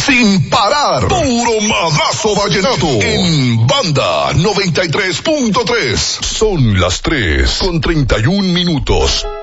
sin parar. Puro madrazo vallenato en Banda 93.3. Son las 3:31.